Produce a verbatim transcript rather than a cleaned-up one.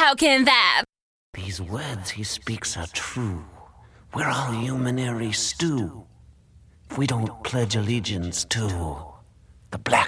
How can that? These words he speaks are true. We're all humanary stew. If we don't pledge allegiance to the Black